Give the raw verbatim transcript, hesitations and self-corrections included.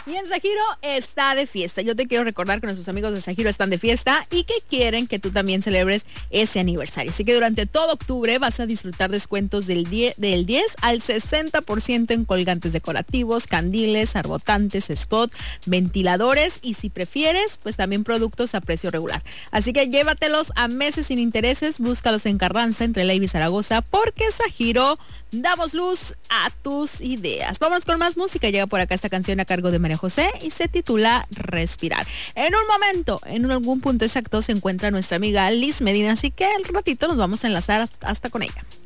Y en Sajiro está de fiesta. Yo te quiero recordar que nuestros amigos de Sajiro están de fiesta y que quieren que tú también celebres ese aniversario. Así que durante todo octubre vas a disfrutar descuentos del diez, del diez al sesenta por ciento en colgantes decorativos, candiles, arbotantes, spot, ventiladores y si prefieres, pues también productos a precio regular. Así que llévatelos a meses sin intereses, búscalos en Carranza, entre Leiva y Zaragoza, porque Sajiro damos luz a tus ideas. Vamos con más música. Llega por acá esta canción a cargo de María José y se titula Respirar. En un momento, en algún punto exacto, se encuentra nuestra amiga Liz Medina, así que al ratito nos vamos a enlazar hasta con ella.